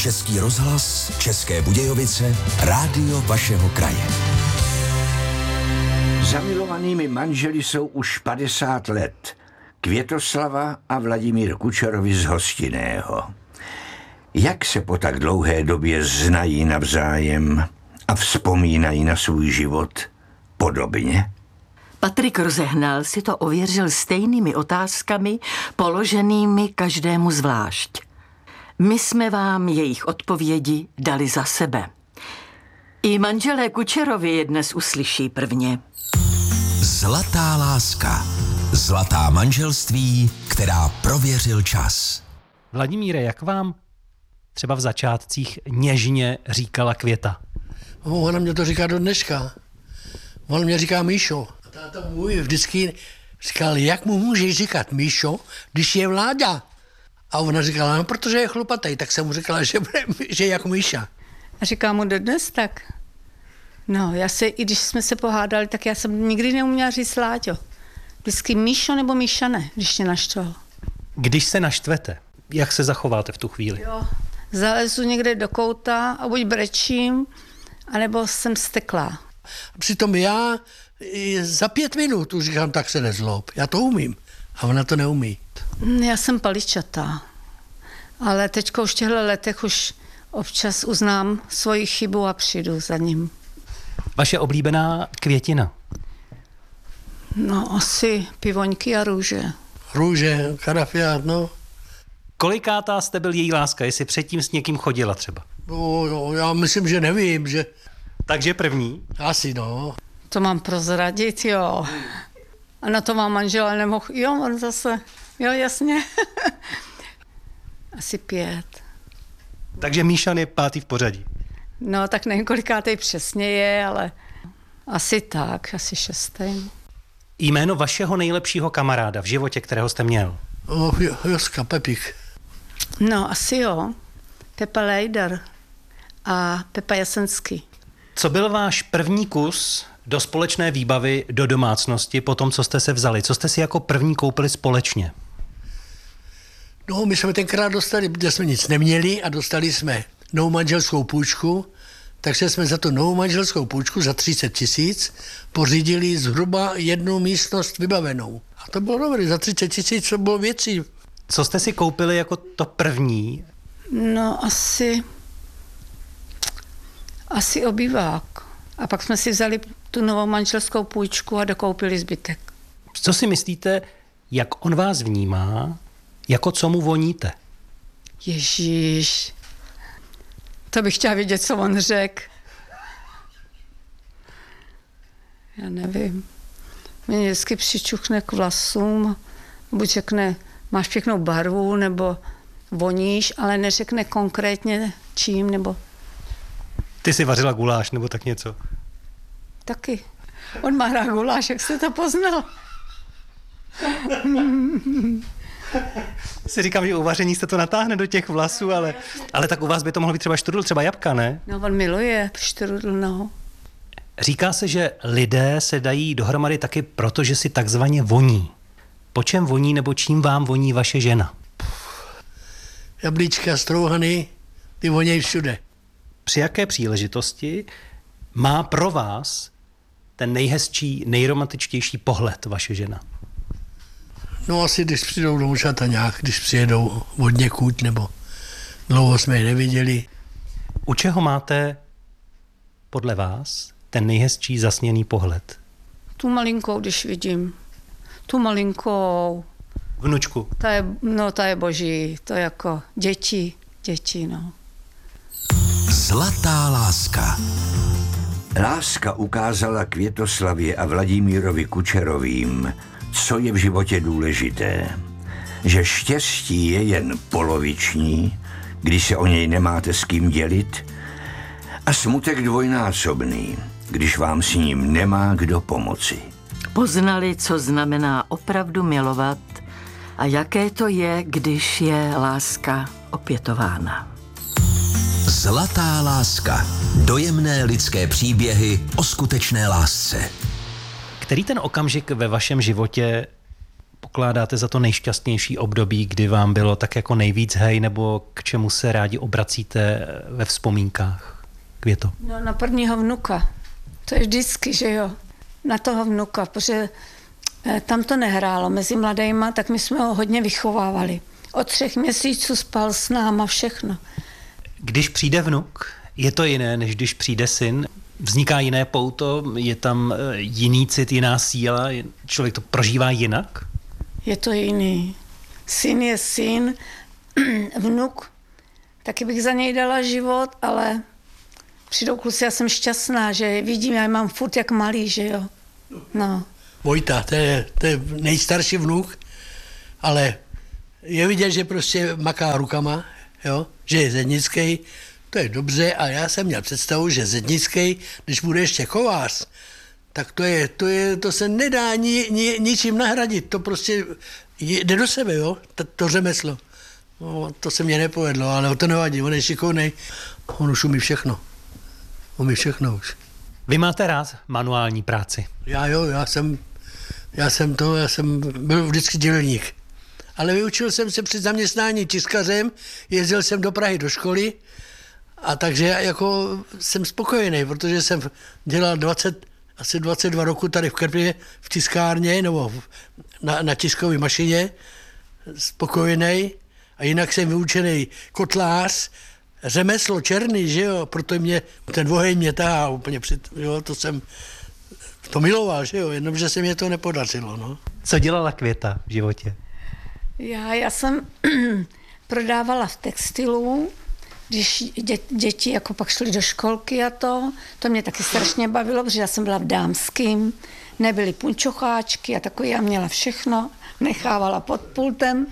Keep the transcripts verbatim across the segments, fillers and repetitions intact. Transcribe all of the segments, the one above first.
Český rozhlas, České Budějovice, rádio vašeho kraje. Zamilovanými manželi jsou už padesát let. Květoslava a Vladimír Kučerovi z Hostinného. Jak se po tak dlouhé době znají navzájem a vzpomínají na svůj život podobně? Patrik Rozehnal si to ověřil stejnými otázkami, položenými každému zvlášť. My jsme vám jejich odpovědi dali za sebe. I manželé Kučerovi je dnes uslyší prvně. Zlatá láska. Zlatá manželství, která prověřil čas. Vladimíre, jak vám třeba v začátcích něžně říkala Květa? Oh, ona mě to říká do dneška. On mě říká Míšo. Táta můj vždycky říkal, jak mu můžeš říkat Míšo, když je Vláďa? A ona říkala, no, protože je chlupatý, tak jsem mu říkala, že, že je jako Míša. A říká mu dodnes tak. No, já se, i když jsme se pohádali, tak já jsem nikdy neuměla říct Láďo. Vždycky Míšo nebo Míša ne, když mě naštval. Když se naštvete, jak se zachováte v tu chvíli? Jo, zalezu někde do kouta a buď brečím, anebo jsem steklá. Přitom já za pět minut už říkám, tak se nezlob. Já to umím. A ona to neumí. Já jsem paličatá. Ale teďko už v těchto letech už občas uznám svoji chybu a přijdu za ním. Vaše oblíbená květina? No, asi pivoňky a růže. Růže, karafiát, no. Kolikátá jste byl její láska, jestli předtím s někým chodila třeba? No, no, já myslím, že nevím, že... Takže první? Asi, no. To mám prozradit, jo. A na to mám manžela nemohl. Jo, on zase. Jo, jasně. Asi pět. Takže Míšan je pátý v pořadí. No, tak nevím, kolikátej přesně je, ale asi tak, asi šestý. Jméno vašeho nejlepšího kamaráda v životě, kterého jste měl? Oh, jo, Joska, Pepík. No, asi jo. Pepa Lejder a Pepa Jasenský. Co byl váš první kus do společné výbavy do domácnosti po tom, co jste se vzali? Co jste si jako první koupili společně? No, my jsme tenkrát dostali, protože jsme nic neměli a dostali jsme novou manželskou půjčku, takže jsme za tu novou manželskou půjčku za třicet tisíc pořídili zhruba jednu místnost vybavenou. A to bylo dobré, za třicet tisíc to bylo věcí. Co jste si koupili jako to první? No, asi... Asi obývák. A pak jsme si vzali tu novou manželskou půjčku a dokoupili zbytek. Co si myslíte, jak on vás vnímá, jako co mu voníte? Ježíš, to bych chtěla vědět, co on řekl. Já nevím. Mě vždycky přičuchne k vlasům, buď řekne, máš pěknou barvu, nebo voníš, ale neřekne konkrétně čím, nebo... Ty jsi vařila guláš, nebo tak něco? Taky. On má rád guláš, jak jste to poznal? Si říkám, že u vaření se to natáhne do těch vlasů, ale, ale tak u vás by to mohlo být třeba štrudl, třeba jabka, ne? No, on miluje štrudl, no. Říká se, že lidé se dají dohromady taky proto, že si takzvaně voní. Po čem voní, nebo čím vám voní vaše žena? Jablíčka, strouhany, ty vonějí všude. Při jaké příležitosti má pro vás ten nejhezčí, nejromantičtější pohled vaše žena? No asi, když přijdou do Šataňák, když přijedou od někud, nebo dlouho jsme je neviděli. U čeho máte podle vás ten nejhezčí zasněný pohled? Tu malinkou, když vidím. Tu malinkou. Vnučku. Ta je, no, ta je boží. To je jako děti, děti, no. Zlatá láska. Láska ukázala Květoslavě a Vladimírovi Kučerovým, co je v životě důležité. Že štěstí je jen poloviční, když se o něj nemáte s kým dělit, a smutek dvojnásobný, když vám s ním nemá kdo pomoci. Poznali, co znamená opravdu milovat a jaké to je, když je láska opětována. Zlatá láska. Dojemné lidské příběhy o skutečné lásce. Který ten okamžik ve vašem životě pokládáte za to nejšťastnější období, kdy vám bylo tak jako nejvíc hej, nebo k čemu se rádi obracíte ve vzpomínkách? Květo? No na prvního vnuka. To je vždycky, že jo. Na toho vnuka, protože tam to nehrálo mezi mladejma, tak my jsme ho hodně vychovávali. Od třech měsíců spal s náma všechno. Když přijde vnuk, je to jiné, než když přijde syn? Vzniká jiné pouto, je tam jiný cit, jiná síla, člověk to prožívá jinak? Je to jiný. Syn je syn, vnuk, taky bych za něj dala život, ale přijdou kluci, já jsem šťastná, že vidím, já mám furt jak malý, že jo. No. Vojta, to je, to je nejstarší vnuk, ale je vidět, že prostě maká rukama, jo, že je zednický, to je dobře, a já jsem měl představu, že zednický, když bude ještě kovář, tak to je, to je, to se nedá ni, ni, ničím nahradit, to prostě jde do sebe, jo, to, to řemeslo. No, to se mně nepovedlo, ale to nevadí, on je šikovnej, on už umí všechno, umí všechno už. Vy máte rád manuální práci? Já jo, já jsem, já jsem to, já jsem byl vždycky dělník. Ale vyučil jsem se při zaměstnání tiskařem, jezdil jsem do Prahy do školy, a takže jako jsem spokojený, protože jsem dělal dvacet, asi dvacet dva roku tady v Krpě v tiskárně nebo na, na tiskové mašině, spokojený, a jinak jsem vyučený kotlář, řemeslo černý, že jo, proto mě ten oheň mě tahá úplně před, jo, to jsem to miloval, že jo, jenomže se mě to nepodařilo, no. Co dělala Květa v životě? Já, já jsem prodávala v textilu, když dě, děti jako pak šly do školky a to, to mě taky strašně bavilo, protože já jsem byla v dámským, nebyly punčocháčky a takový, já měla všechno, nechávala pod pultem.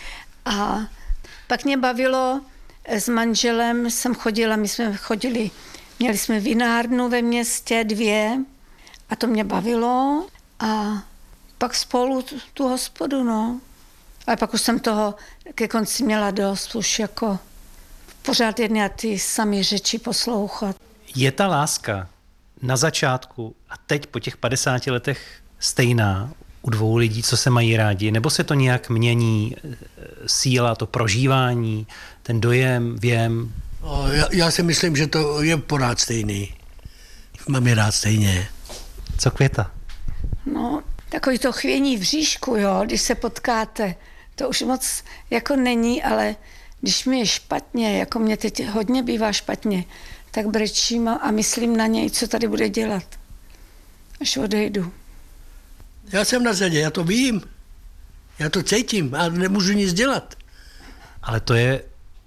A pak mě bavilo, s manželem jsem chodila, my jsme chodili, měli jsme vinárnu ve městě, dvě, a to mě bavilo, a pak spolu tu, tu hospodu, no. Ale pak už jsem toho ke konci měla dost, už jako pořád jedny a ty samé řeči poslouchat. Je ta láska na začátku a teď po těch padesáti letech stejná u dvou lidí, co se mají rádi, nebo se to nějak mění, síla, to prožívání, ten dojem, věm? O, já, já si myslím, že to je pořád stejný. Mám je rád stejně. Co Květa? No, takový to chvění v říšku, jo, když se potkáte, to už moc jako není, ale když mi je špatně, jako mě teď hodně bývá špatně, tak brečím a myslím na něj, co tady bude dělat, až odejdu. Já jsem na řadě, já to vím, já to cítím a nemůžu nic dělat. Ale to je,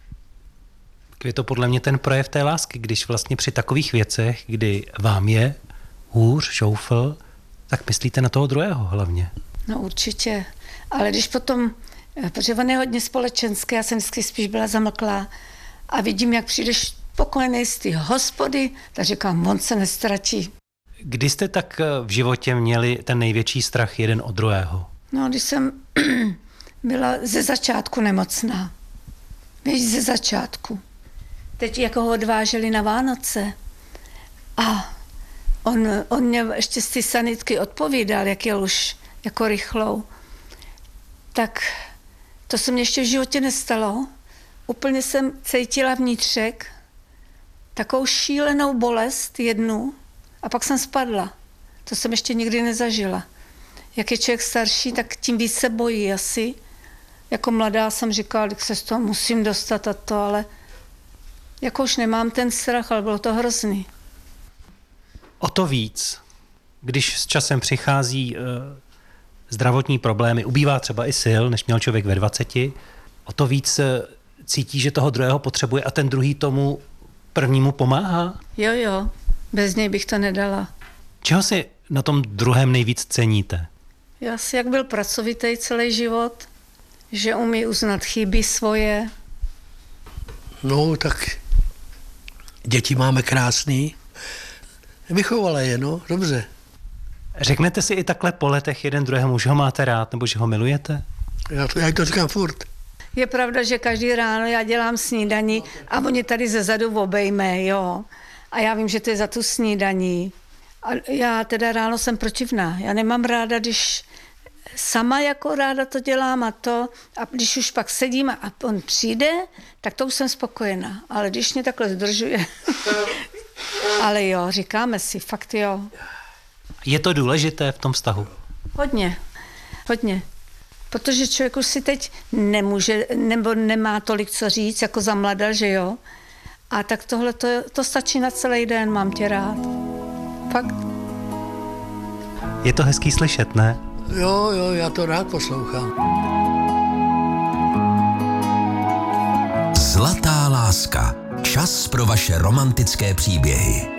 Květo, podle mě ten projev té lásky, když vlastně při takových věcech, kdy vám je hůř, šoufl, tak myslíte na toho druhého hlavně. No určitě, ale když potom, protože on je hodně společenský, já jsem vždycky spíš byla zamlklá a vidím, jak přijdeš spokojený z té hospody, tak říkám, on se nestratí. Kdy jste tak v životě měli ten největší strach jeden od druhého? No, když jsem byla ze začátku nemocná. Víš, ze začátku. Teď jako ho odváželi na Vánoce a on, on mě ještě z té sanitky odpovídal, jak jel už jako rychlou. Tak to se mě ještě v životě nestalo. Úplně jsem cítila vnitřek takovou šílenou bolest jednu a pak jsem spadla. To jsem ještě nikdy nezažila. Jak je člověk starší, tak tím víc se bojí asi. Jako mladá jsem říkala, že se z toho musím dostat a to, ale jako už nemám ten strach, ale bylo to hrozný. O to víc, když s časem přichází e, zdravotní problémy, ubývá třeba i sil, než měl člověk ve dvaceti, o to víc e, cítí, že toho druhého potřebuje a ten druhý tomu prvnímu pomáhá? Jo, jo, bez něj bych to nedala. Čeho si na tom druhém nejvíc ceníte? Já si, jak byl pracovitý celý život, že umí uznat chyby svoje. No, tak děti máme krásný. Vychovala je, no, dobře. Řeknete si i takhle po letech jeden druhému, že ho máte rád nebo že ho milujete? Já to, já to říkám furt. Je pravda, že každý ráno já dělám snídaní a oni tady ze zadu obejme, jo. A já vím, že to je za tu snídaní. A já teda ráno jsem protivná. Já nemám ráda, když sama jako ráda to dělám a to. A když už pak sedím a on přijde, tak to už jsem spokojená. Ale když mě takhle zdržuje, ale jo, říkáme si, fakt jo. Je to důležité v tom vztahu? Hodně, hodně. Protože člověk už si teď nemůže, nebo nemá tolik co říct, jako za mladá, že jo. A tak tohle, to, to stačí na celý den, mám tě rád. Fakt. Je to hezký slyšet, ne? Jo, jo, já to rád poslouchám. Zlatá láska. Čas pro vaše romantické příběhy.